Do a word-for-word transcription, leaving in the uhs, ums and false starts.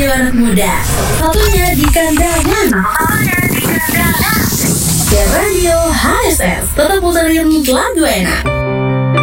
radio anak muda. Satunya di kandangan. Satunya di kandangan. Ya radio H S S tetap puterin lagu enak.